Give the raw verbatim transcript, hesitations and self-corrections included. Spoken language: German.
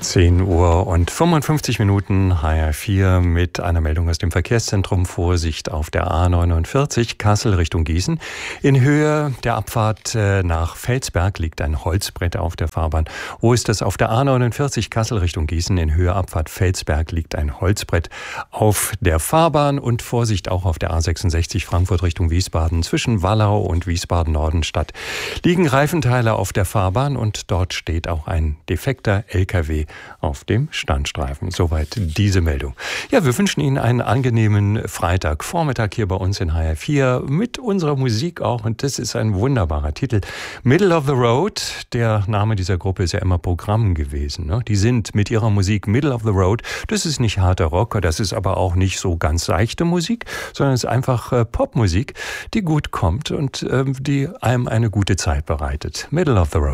zehn Uhr und fünfundfünfzig Minuten, H R vier mit einer Meldung aus dem Verkehrszentrum. Vorsicht auf der A neunundvierzig, Kassel Richtung Gießen. In Höhe der Abfahrt nach Felsberg liegt ein Holzbrett auf der Fahrbahn. Wo ist das? Auf der A neunundvierzig, Kassel Richtung Gießen. In Höhe Abfahrt Felsberg liegt ein Holzbrett auf der Fahrbahn. Und Vorsicht auch auf der A sechsundsechzig, Frankfurt Richtung Wiesbaden. Zwischen Wallau und Wiesbaden-Nordenstadt liegen Reifenteile auf der Fahrbahn und dort steht auch ein defekter L K W auf dem Standstreifen. Soweit diese Meldung. Ja, wir wünschen Ihnen einen angenehmen Freitagvormittag hier bei uns in H R vier mit unserer Musik auch. Und das ist ein wunderbarer Titel. Middle of the Road, der Name dieser Gruppe ist ja immer Programm gewesen. Ne? Die sind mit ihrer Musik Middle of the Road. Das ist nicht harter Rock, das ist aber auch nicht so ganz seichte Musik, sondern es ist einfach äh, Popmusik, die gut kommt und äh, die einem eine gute Zeit bereitet. Middle of the Road.